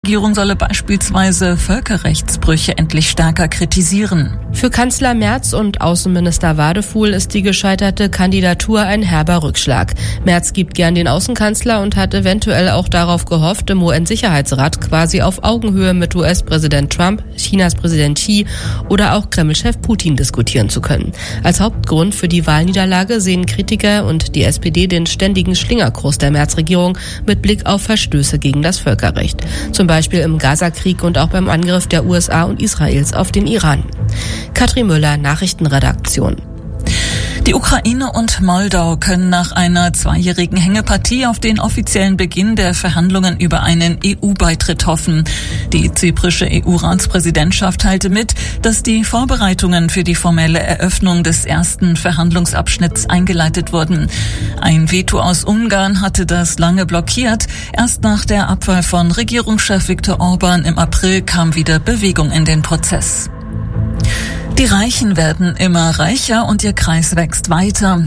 Die Regierung solle beispielsweise Völkerrechtsbrüche endlich stärker kritisieren. Für Kanzler Merz und Außenminister Wadefuhl ist die gescheiterte Kandidatur ein herber Rückschlag. Merz gibt gern den Außenkanzler und hat eventuell auch darauf gehofft, im UN-Sicherheitsrat quasi auf Augenhöhe mit US-Präsident Trump, Chinas Präsident Xi oder auch Kreml-Chef Putin diskutieren zu können. Als Hauptgrund für die Wahlniederlage sehen Kritiker und die SPD den ständigen Schlingerkurs der Merz-Regierung mit Blick auf Verstöße gegen das Völkerrecht. Zum Beispiel im Gaza-Krieg und auch beim Angriff der USA und Israels auf den Iran. Katrin Müller, Nachrichtenredaktion. Die Ukraine und Moldau können nach einer 2-jährigen Hängepartie auf den offiziellen Beginn der Verhandlungen über einen EU-Beitritt hoffen. Die zyprische EU-Ratspräsidentschaft teilte mit, dass die Vorbereitungen für die formelle Eröffnung des ersten Verhandlungsabschnitts eingeleitet wurden. Ein Veto aus Ungarn hatte das lange blockiert. Erst nach der Abwahl von Regierungschef Viktor Orban im April kam wieder Bewegung in den Prozess. Die Reichen werden immer reicher und ihr Kreis wächst weiter.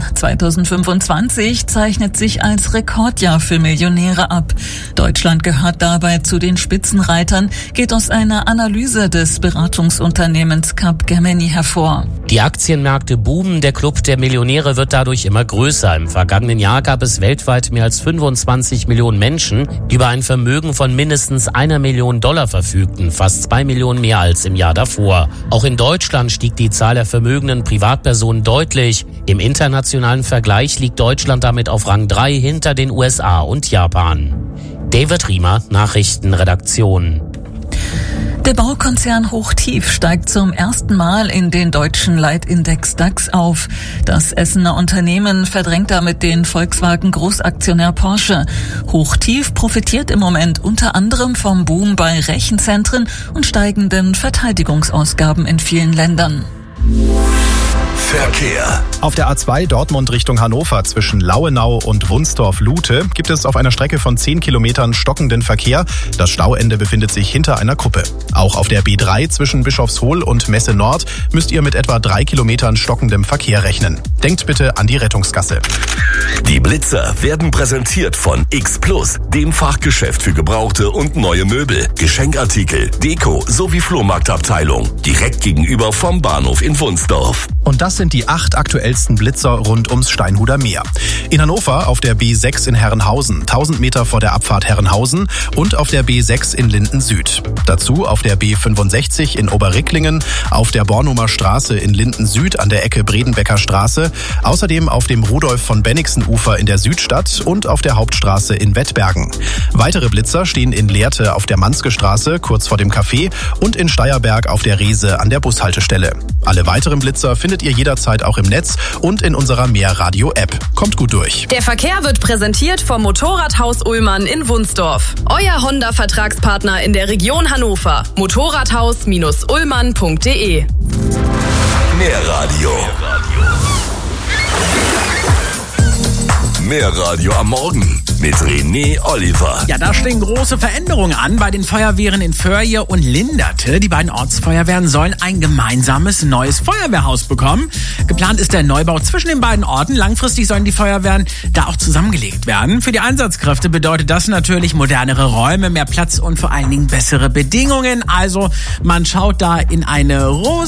2025 zeichnet sich als Rekordjahr für Millionäre ab. Deutschland gehört dabei zu den Spitzenreitern, geht aus einer Analyse des Beratungsunternehmens Capgemini hervor. Die Aktienmärkte boomen, der Club der Millionäre wird dadurch immer größer. Im vergangenen Jahr gab es weltweit mehr als 25 Millionen Menschen, die über ein Vermögen von mindestens $1 Million verfügten, fast 2 Millionen mehr als im Jahr davor. Auch in Deutschland stieg die Zahl der vermögenden Privatpersonen deutlich. Im internationalen Vergleich liegt Deutschland damit auf Rang 3 hinter den USA und Japan. David Riemer, Nachrichtenredaktion. Der Baukonzern Hochtief steigt zum ersten Mal in den deutschen Leitindex DAX auf. Das Essener Unternehmen verdrängt damit den Volkswagen-Großaktionär Porsche. Hochtief profitiert im Moment unter anderem vom Boom bei Rechenzentren und steigenden Verteidigungsausgaben in vielen Ländern. Verkehr. Auf der A2 Dortmund Richtung Hannover zwischen Lauenau und Wunsdorf-Lute gibt es auf einer Strecke von 10 Kilometern stockenden Verkehr. Das Stauende befindet sich hinter einer Kuppe. Auch auf der B3 zwischen Bischofshohl und Messe Nord müsst ihr mit etwa 3 Kilometern stockendem Verkehr rechnen. Denkt bitte an die Rettungsgasse. Die Blitzer werden präsentiert von X Plus, dem Fachgeschäft für gebrauchte und neue Möbel, Geschenkartikel, Deko sowie Flohmarktabteilung. Direkt gegenüber vom Bahnhof in Wunsdorf. Und das sind die 8 aktuellsten Blitzer rund ums Steinhuder Meer. In Hannover auf der B6 in Herrenhausen, 1000 Meter vor der Abfahrt Herrenhausen und auf der B6 in Linden Süd. Dazu auf der B65 in Oberricklingen, auf der Bornumer Straße in Linden Süd an der Ecke Bredenbecker Straße, außerdem auf dem Rudolf von Bennigsen Ufer in der Südstadt und auf der Hauptstraße in Wettbergen. Weitere Blitzer stehen in Lehrte auf der Manske Straße kurz vor dem Café und in Steierberg auf der Reese an der Bushaltestelle. Alle weiteren Blitzer findet ihr jederzeit auch im Netz und in unserer Mehr-Radio-App. Kommt gut durch. Der Verkehr wird präsentiert vom Motorradhaus Ullmann in Wunsdorf. Euer Honda-Vertragspartner in der Region Hannover. Motorradhaus-ullmann.de. Mehr Radio. Mehr Radio am Morgen mit René Oliver. Ja, da stehen große Veränderungen an bei den Feuerwehren in Förje und Linderte. Die beiden Ortsfeuerwehren sollen ein gemeinsames neues Feuerwehrhaus bekommen. Geplant ist der Neubau zwischen den beiden Orten. Langfristig sollen die Feuerwehren da auch zusammengelegt werden. Für die Einsatzkräfte bedeutet das natürlich modernere Räume, mehr Platz und vor allen Dingen bessere Bedingungen. Also man schaut da in eine